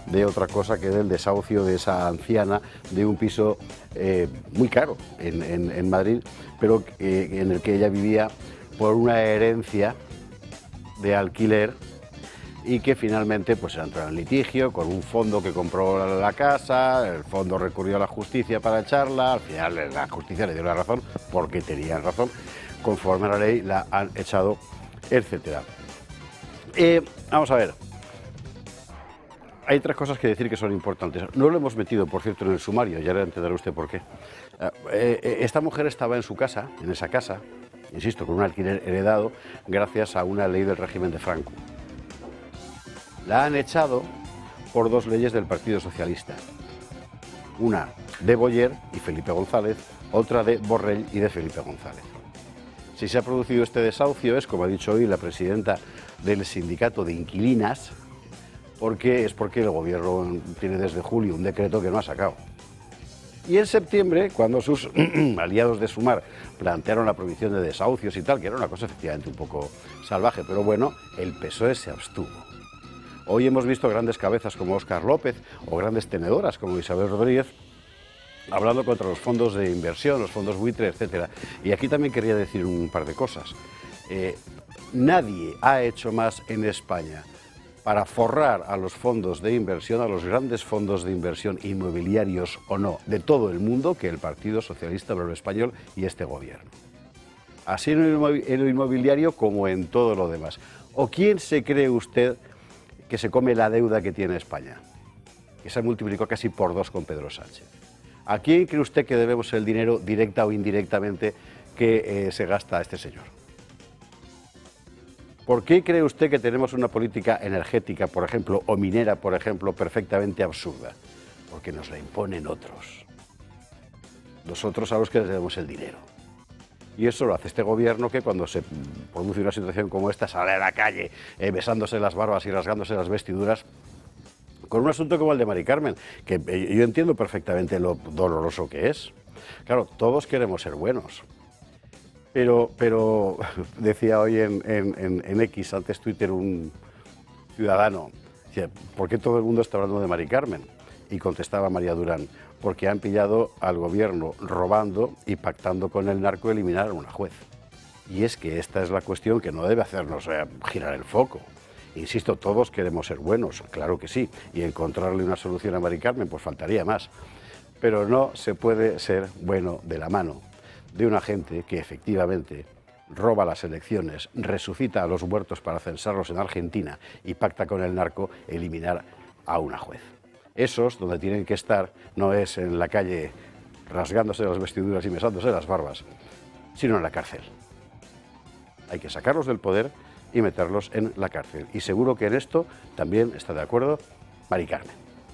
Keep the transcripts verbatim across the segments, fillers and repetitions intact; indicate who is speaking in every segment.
Speaker 1: de otra cosa que del desahucio de esa anciana de un piso eh, muy caro en, en, en Madrid, pero eh, en el que ella vivía por una herencia de alquiler y que finalmente pues entró en litigio con un fondo que compró la casa, el fondo recurrió a la justicia para echarla, al final la justicia le dio la razón porque tenían razón, conforme a la ley la han echado, etcétera. Eh, vamos a ver, hay tres cosas que decir que son importantes. No lo hemos metido, por cierto, en el sumario, ya le entenderá usted por qué. Eh, esta mujer estaba en su casa, en esa casa, insisto, con un alquiler heredado, gracias a una ley del régimen de Franco. La han echado por dos leyes del Partido Socialista. Una de Boyer y Felipe González, otra de Borrell y de Felipe González. Si se ha producido este desahucio es, como ha dicho hoy la presidenta del sindicato de inquilinas, porque es porque el gobierno tiene desde julio un decreto que no ha sacado. Y en septiembre, cuando sus aliados de Sumar plantearon la prohibición de desahucios y tal, que era una cosa efectivamente un poco salvaje, pero bueno, el P S O E se abstuvo. Hoy hemos visto grandes cabezas como Óscar López o grandes tenedoras como Isabel Rodríguez hablando contra los fondos de inversión, los fondos buitre, etcétera. Y aquí también quería decir un par de cosas. Eh, nadie ha hecho más en España para forrar a los fondos de inversión, a los grandes fondos de inversión inmobiliarios o no, de todo el mundo, que el Partido Socialista Obrero Español y este gobierno. Así en lo inmobiliario como en todo lo demás. ¿O quién se cree usted que se come la deuda que tiene España, que se multiplicó casi por dos con Pedro Sánchez? ¿A quién cree usted que debemos el dinero, directa o indirectamente, que eh, se gasta este señor? ¿Por qué cree usted que tenemos una política energética, por ejemplo, o minera, por ejemplo, perfectamente absurda? Porque nos la imponen otros. Nosotros a los que les debemos el dinero. Y eso lo hace este gobierno que cuando se produce una situación como esta sale a la calle eh, besándose las barbas y rasgándose las vestiduras con un asunto como el de Mari Carmen, que eh, yo entiendo perfectamente lo doloroso que es. Claro, todos queremos ser buenos, pero, pero decía hoy en, en, en X, antes Twitter, un ciudadano, decía, ¿por qué todo el mundo está hablando de Mari Carmen? Y contestaba María Durán, porque han pillado al gobierno robando y pactando con el narco eliminar a una juez. Y es que esta es la cuestión que no debe hacernos eh, girar el foco. Insisto, todos queremos ser buenos, claro que sí, y encontrarle una solución a Mari Carmen, pues faltaría más. Pero no se puede ser bueno de la mano de una gente que efectivamente roba las elecciones, resucita a los muertos para censarlos en Argentina y pacta con el narco eliminar a una juez. Esos, donde tienen que estar, no es en la calle rasgándose las vestiduras y besándose las barbas, sino en la cárcel. Hay que sacarlos del poder y meterlos en la cárcel. Y seguro que en esto también está de acuerdo Mari Carmen.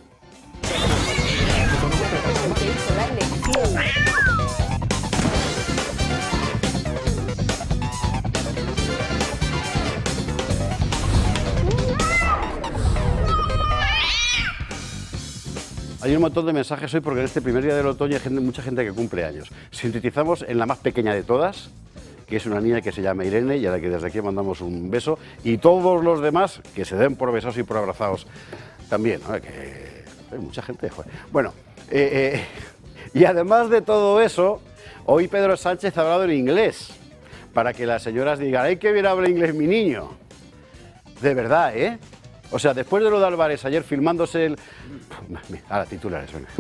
Speaker 1: Hay un montón de mensajes hoy porque en este primer día del otoño hay gente, mucha gente que cumple años. Sintetizamos en la más pequeña de todas, que es una niña que se llama Irene y a la que desde aquí mandamos un beso, y todos los demás que se den por besados y por abrazados también, ¿no? Que hay mucha gente. Joder. Bueno, eh, eh, y además de todo eso, hoy Pedro Sánchez ha hablado en inglés, para que las señoras digan, ¡ay, qué bien habla inglés mi niño! De verdad, ¿eh? O sea, después de lo de Álvarez ayer filmándose el... Ahora, titulares, venga.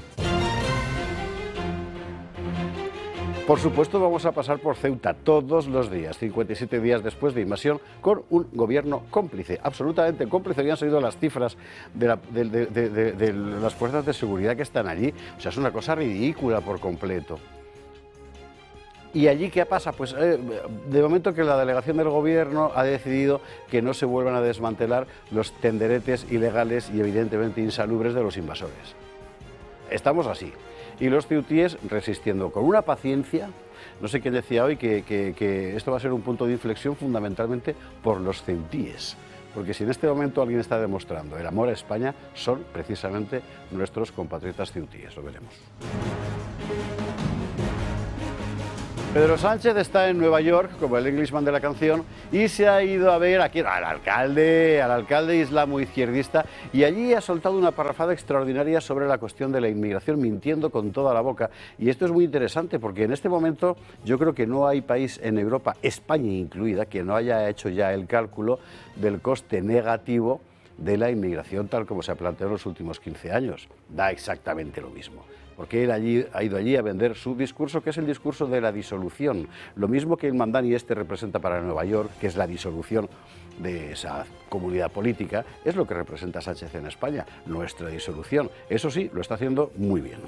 Speaker 1: Por supuesto, vamos a pasar por Ceuta todos los días, cincuenta y siete días después de invasión, con un gobierno cómplice, absolutamente cómplice. Habían salido las cifras de, la, de, de, de, de, de las fuerzas de seguridad que están allí. O sea, es una cosa ridícula por completo. ¿Y allí qué pasa? Pues eh, de momento que la delegación del gobierno ha decidido que no se vuelvan a desmantelar los tenderetes ilegales y evidentemente insalubres de los invasores. Estamos así. Y los ceutíes resistiendo con una paciencia. No sé quién decía hoy que, que, que esto va a ser un punto de inflexión fundamentalmente por los ceutíes. Porque si en este momento alguien está demostrando el amor a España, son precisamente nuestros compatriotas ceutíes. Lo veremos. Pedro Sánchez está en Nueva York, como el Englishman de la canción, y se ha ido a ver aquí al alcalde, al alcalde islamo-izquierdista, y allí ha soltado una parrafada extraordinaria sobre la cuestión de la inmigración, mintiendo con toda la boca. Y esto es muy interesante, porque en este momento yo creo que no hay país en Europa, España incluida, que no haya hecho ya el cálculo del coste negativo de la inmigración tal como se ha planteado en los últimos quince años. Da exactamente lo mismo, porque él allí, ha ido allí a vender su discurso, que es el discurso de la disolución. Lo mismo que el Mandani este representa para Nueva York, que es la disolución de esa comunidad política, es lo que representa Sánchez en España, nuestra disolución. Eso sí, lo está haciendo muy bien.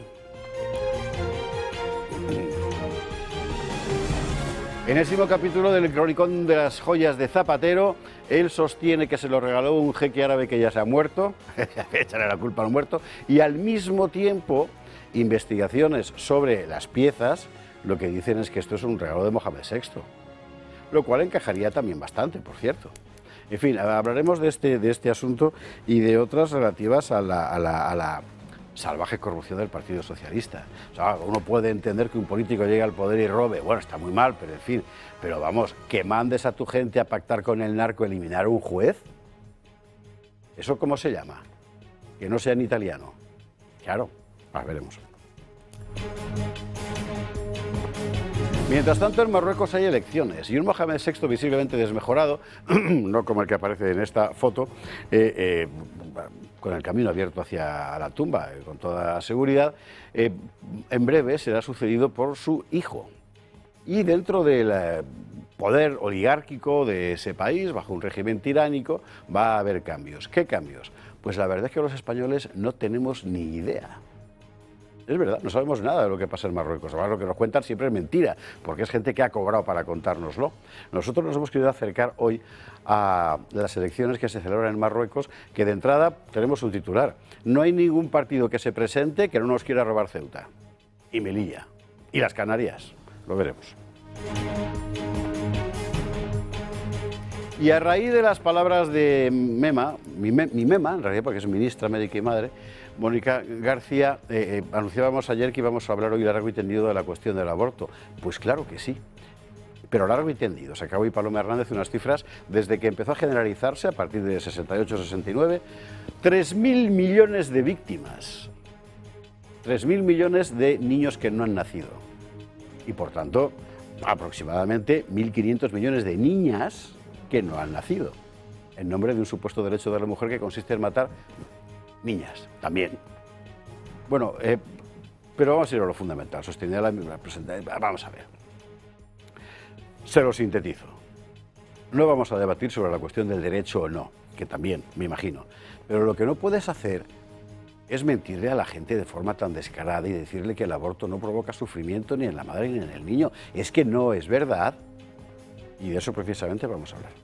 Speaker 1: Enésimo capítulo del Cronicón de las joyas de Zapatero. Él sostiene que se lo regaló un jeque árabe que ya se ha muerto, echarle la culpa al muerto, y al mismo tiempo investigaciones sobre las piezas lo que dicen es que esto es un regalo de Mohamed sexto, lo cual encajaría también bastante, por cierto. En fin, hablaremos de este, de este asunto y de otras relativas a la, a la, a la salvaje corrupción del Partido Socialista. O sea, uno puede entender que un político llegue al poder y robe, bueno, está muy mal, pero en fin, pero vamos, que mandes a tu gente a pactar con el narco, eliminar a un juez, ¿eso cómo se llama? Que no sea en italiano. Claro, pues veremos. Mientras tanto, en Marruecos hay elecciones y un Mohamed sexto visiblemente desmejorado, no como el que aparece en esta foto, eh, eh, con el camino abierto hacia la tumba, eh, con toda seguridad, eh, en breve será sucedido por su hijo. Y dentro del eh, poder oligárquico de ese país, bajo un régimen tiránico, va a haber cambios. ¿Qué cambios? Pues la verdad es que los españoles no tenemos ni idea. Es verdad, no sabemos nada de lo que pasa en Marruecos. Además, lo que nos cuentan siempre es mentira, porque es gente que ha cobrado para contárnoslo. Nosotros nos hemos querido acercar hoy a las elecciones que se celebran en Marruecos, que de entrada tenemos un titular. No hay ningún partido que se presente que no nos quiera robar Ceuta y Melilla y las Canarias. Lo veremos. Y a raíz de las palabras de Mema, mi, mi Mema, en realidad porque es ministra, médica y madre, Mónica García, eh, eh, anunciábamos ayer que íbamos a hablar hoy largo y tendido de la cuestión del aborto. Pues claro que sí, pero largo y tendido. Sacaba hoy Paloma Hernández unas cifras desde que empezó a generalizarse a partir de sesenta y ocho sesenta y nueve, tres mil millones de víctimas, tres mil millones de niños que no han nacido y por tanto aproximadamente mil quinientos millones de niñas que no han nacido, en nombre de un supuesto derecho de la mujer que consiste en matar niñas, también. Bueno, eh, pero vamos a ir a lo fundamental, sostenibilidad de la presentación. Vamos a ver. Se lo sintetizo. No vamos a debatir sobre la cuestión del derecho o no, que también, me imagino. Pero lo que no puedes hacer es mentirle a la gente de forma tan descarada y decirle que el aborto no provoca sufrimiento ni en la madre ni en el niño. Es que no es verdad. Y de eso precisamente vamos a hablar.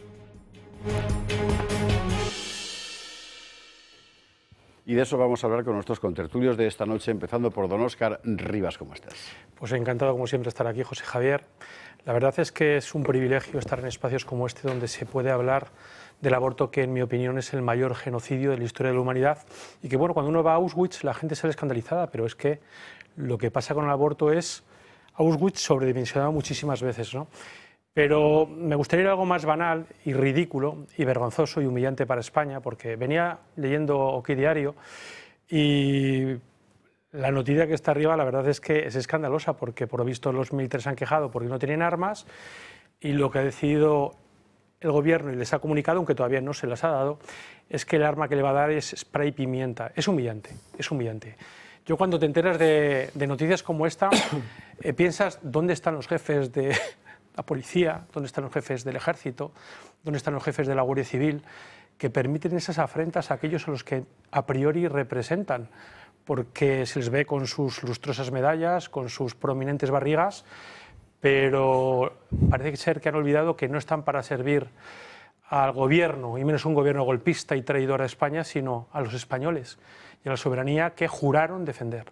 Speaker 1: Y de eso vamos a hablar con nuestros contertulios de esta noche, empezando por don Óscar Rivas. ¿Cómo estás?
Speaker 2: Pues encantado, como siempre, estar aquí, José Javier. La verdad es que es un privilegio estar en espacios como este, donde se puede hablar del aborto, que en mi opinión es el mayor genocidio de la historia de la humanidad. Y que, bueno, cuando uno va a Auschwitz, la gente sale escandalizada, pero es que lo que pasa con el aborto es Auschwitz sobredimensionado muchísimas veces, ¿no? Pero me gustaría ir a algo más banal y ridículo y vergonzoso y humillante para España, porque venía leyendo OK Diario y la noticia que está arriba la verdad es que es escandalosa, porque por lo visto los militares han quejado porque no tienen armas y lo que ha decidido el gobierno y les ha comunicado, aunque todavía no se las ha dado, es que el arma que le va a dar es spray pimienta. Es humillante, es humillante. Yo cuando te enteras de, de noticias como esta, eh, piensas dónde están los jefes de la policía, dónde están los jefes del ejército, dónde están los jefes de la Guardia Civil, que permiten esas afrentas a aquellos a los que a priori representan, porque se les ve con sus lustrosas medallas, con sus prominentes barrigas, pero parece ser que han olvidado que no están para servir al gobierno, y menos un gobierno golpista y traidor a España, sino a los españoles y a la soberanía que juraron defender.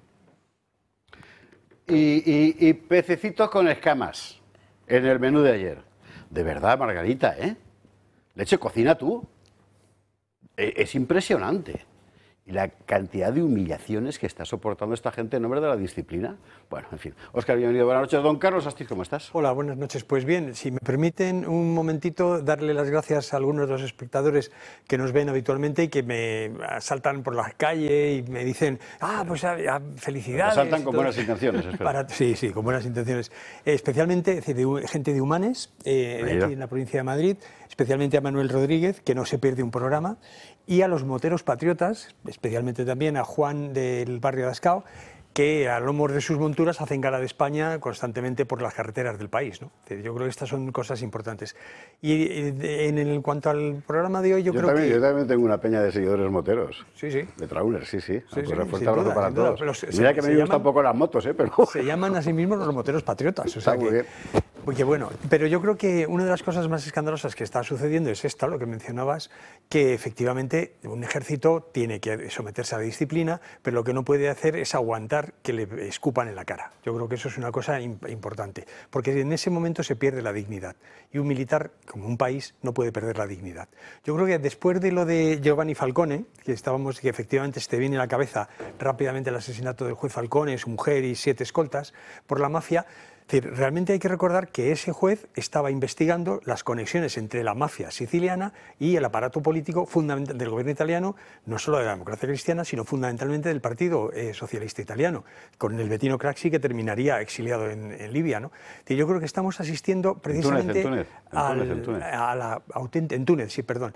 Speaker 1: Y, y, y pececitos con escamas en el menú de ayer. De verdad, Margarita, ¿eh? Leche, cocina tú. Es impresionante. y la cantidad de humillaciones que está soportando esta gente en nombre de la disciplina. Bueno, en fin. Óscar, bienvenido. Buenas noches. Don Carlos Astiz, ¿cómo estás?
Speaker 3: Hola, buenas noches. Pues bien, si me permiten un momentito darle las gracias a algunos de los espectadores que nos ven habitualmente y que me asaltan por la calle y me dicen, ah, pues ah, felicidades.
Speaker 1: Me asaltan con buenas intenciones, espero.
Speaker 3: Para, sí, sí, con buenas intenciones. Eh, especialmente es decir, de, gente de Humanes, eh, de aquí en la provincia de Madrid, especialmente a Manuel Rodríguez, que no se pierde un programa, y a los moteros patriotas, especialmente también a Juan del barrio de Ascao, que a lomos de sus monturas hacen gala de España constantemente por las carreteras del país, ¿no? Yo creo que estas son cosas importantes. Y en, en cuanto al programa de hoy, yo,
Speaker 1: yo
Speaker 3: creo
Speaker 1: también,
Speaker 3: que...
Speaker 1: Yo también tengo una peña de seguidores moteros.
Speaker 3: Sí, sí.
Speaker 1: De traulers, sí, sí.
Speaker 3: sí,
Speaker 1: pues
Speaker 3: sí
Speaker 1: fuerte
Speaker 3: sin
Speaker 1: abrazo
Speaker 3: duda,
Speaker 1: para
Speaker 3: sin duda.
Speaker 1: todos.
Speaker 3: Pero se-
Speaker 1: Mira que
Speaker 3: se
Speaker 1: me gustan
Speaker 3: llaman-
Speaker 1: un poco las motos, ¿eh? Pero...
Speaker 3: Se llaman a sí mismos los moteros patriotas. O sea
Speaker 1: Está muy
Speaker 3: que,
Speaker 1: bien.
Speaker 3: porque bueno, pero yo creo que una de las cosas más escandalosas que está sucediendo es esta, lo que mencionabas, que efectivamente un ejército tiene que someterse a la disciplina, pero lo que no puede hacer es aguantar que le escupan en la cara. Yo creo que eso es una cosa im- importante, porque en ese momento se pierde la dignidad. Y un militar, como un país, no puede perder la dignidad. Yo creo que después de lo de Giovanni Falcone, que estábamos, que efectivamente se te viene a la cabeza rápidamente el asesinato del juez Falcone, su mujer y siete escoltas, por la mafia, es decir, realmente hay que recordar que ese juez estaba investigando las conexiones entre la mafia siciliana y el aparato político fundamental del gobierno italiano, no solo de la democracia cristiana, sino fundamentalmente del Partido eh, Socialista Italiano, con el Bettino Craxi, que terminaría exiliado en, en Libia, ¿no? Y yo creo que estamos asistiendo precisamente
Speaker 1: en Túnez, en
Speaker 3: al-
Speaker 1: Túnez, en Túnez.
Speaker 3: a la autént- en Túnez, sí, perdón.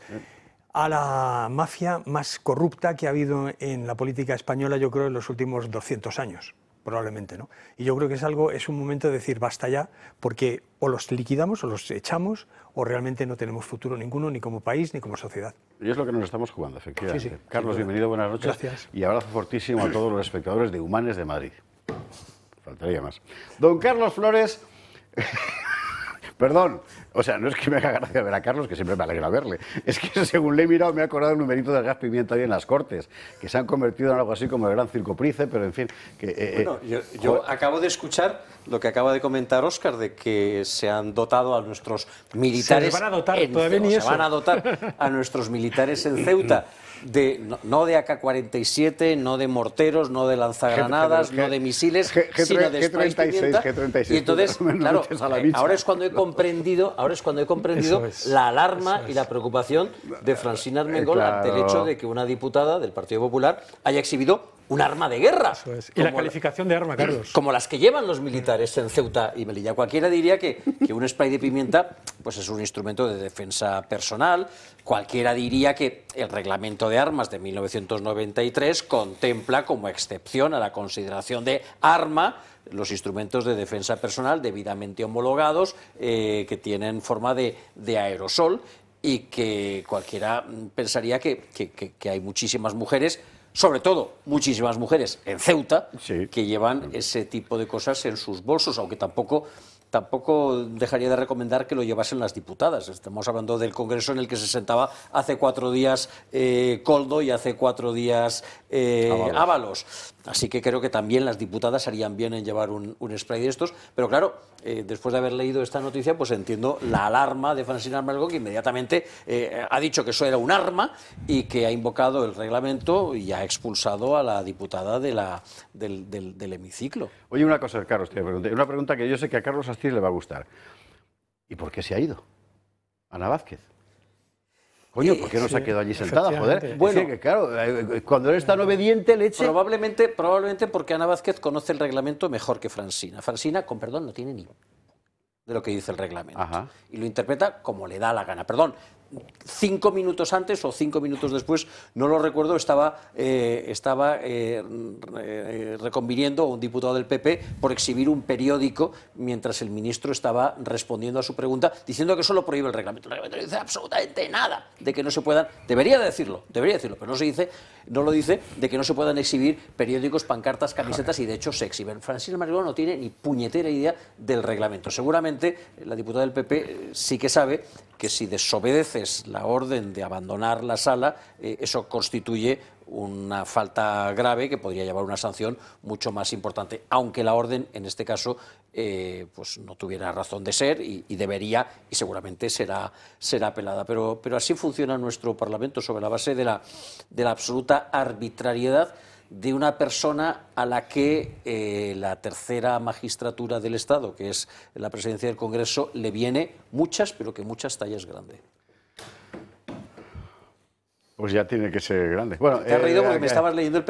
Speaker 3: A la mafia más corrupta que ha habido en la política española, yo creo, en los últimos doscientos años, probablemente, ¿no? Y yo creo que es algo, es un momento de decir basta ya, porque o los liquidamos o los echamos, o realmente no tenemos futuro ninguno, ni como país ni como sociedad.
Speaker 1: Y es lo que nos estamos jugando, efectivamente.
Speaker 3: Sí, sí,
Speaker 1: Carlos,
Speaker 3: sin duda.
Speaker 1: bienvenido, buenas noches.
Speaker 3: Gracias.
Speaker 1: Y abrazo fortísimo a todos los espectadores de Humanes de Madrid. Faltaría más. Don Carlos Flores... Perdón, o sea, no es que me haga gracia ver a Carlos, que siempre me alegra verle. Es que según le he mirado me he acordado del numerito del gas pimienta ahí en las Cortes, que se han convertido en algo así como el gran circo Price, pero en fin... Que, eh,
Speaker 4: Bueno, yo,
Speaker 1: eh,
Speaker 4: yo acabo de escuchar lo que acaba de comentar Óscar, de que se han dotado a nuestros militares...
Speaker 2: Se les van a dotar,
Speaker 4: en
Speaker 2: todavía
Speaker 4: Ceuta,
Speaker 2: ni
Speaker 4: se
Speaker 2: eso.
Speaker 4: van a dotar a nuestros militares en Ceuta, de, no, no de A K cuarenta y siete, no de morteros, no de lanzagranadas,
Speaker 1: G- G-
Speaker 4: no de misiles,
Speaker 1: G- G-
Speaker 4: sino de
Speaker 1: G-
Speaker 4: sprays
Speaker 1: treinta y seis,
Speaker 4: pimienta.
Speaker 1: G treinta y seis,
Speaker 4: Y entonces,
Speaker 1: tú no me
Speaker 4: claro,
Speaker 1: metes a la
Speaker 4: eh,
Speaker 1: bicha.
Speaker 4: ahora es cuando he comprendido, ahora es cuando he comprendido
Speaker 2: Eso es,
Speaker 4: la alarma
Speaker 2: eso
Speaker 4: y
Speaker 2: es.
Speaker 4: la preocupación de Francina Armengol ante el
Speaker 1: claro.
Speaker 4: hecho de que una diputada del Partido Popular haya exhibido un arma de guerra.
Speaker 2: Eso es. Y la
Speaker 4: Como
Speaker 2: calificación de arma, Carlos.
Speaker 4: como las que llevan los militares en Ceuta y Melilla. Cualquiera diría que, que un spray de pimienta pues es un instrumento de defensa personal. Cualquiera diría que el reglamento de armas de mil novecientos noventa y tres contempla como excepción a la consideración de arma los instrumentos de defensa personal debidamente homologados eh, que tienen forma de, de aerosol y que cualquiera mm, pensaría que, que, que, que hay muchísimas mujeres, sobre todo muchísimas mujeres en Ceuta,
Speaker 1: Sí.
Speaker 4: que llevan ese tipo de cosas en sus bolsos, aunque tampoco, tampoco dejaría de recomendar que lo llevasen las diputadas. Estamos hablando del Congreso en el que se sentaba hace cuatro días eh, Coldo y hace cuatro días eh,
Speaker 1: Ábalos.
Speaker 4: Ábalos. Así que creo que también las diputadas harían bien en llevar un, un spray de estos. Pero claro, eh, después de haber leído esta noticia, pues entiendo la alarma de Francina Armengol, que inmediatamente eh, ha dicho que eso era un arma y que ha invocado el reglamento y ha expulsado a la diputada de la, del, del, del hemiciclo.
Speaker 1: Oye, una cosa, Carlos, te voy a preguntar. Una pregunta que yo sé que a Carlos Astiz le va a gustar. ¿Y por qué se ha ido? Ana Vázquez. Coño, ¿por qué no se ha
Speaker 2: sí,
Speaker 1: quedado allí sentada, joder?
Speaker 2: efectivamente.
Speaker 1: Bueno,
Speaker 4: Bueno.
Speaker 1: que claro, eh, cuando él es tan obediente, le eche...
Speaker 4: Probablemente, probablemente porque Ana Vázquez conoce el reglamento mejor que Francina. Francina, con perdón, no tiene ni de lo que dice el reglamento.
Speaker 1: Ajá.
Speaker 4: Y lo interpreta como le da la gana. Perdón, cinco minutos antes o cinco minutos después, no lo recuerdo, estaba, eh, estaba eh, eh, reconviniendo a un diputado del P P por exhibir un periódico mientras el ministro estaba respondiendo a su pregunta, diciendo que eso lo prohíbe el reglamento. El reglamento no dice absolutamente nada de que no se puedan, debería decirlo, debería decirlo, pero no se dice, no lo dice, de que no se puedan exhibir periódicos, pancartas, camisetas, y de hecho se exhiben. Francina Armengol no tiene ni puñetera idea del reglamento. Seguramente la diputada del P P eh, sí que sabe que si desobedeces la orden de abandonar la sala, eh, eso constituye una falta grave que podría llevar una sanción mucho más importante, aunque la orden en este caso eh, pues no tuviera razón de ser y, y debería y seguramente será, será apelada. Pero, pero así funciona nuestro Parlamento, sobre la base de la, de la absoluta arbitrariedad de una persona a la que eh, la tercera magistratura del Estado, que es la presidencia del Congreso, le viene muchas, pero que muchas tallas grande.
Speaker 1: Pues ya tiene que ser grande. Bueno,
Speaker 4: Te has reído
Speaker 1: eh,
Speaker 4: porque me
Speaker 1: eh,
Speaker 4: estabas leyendo el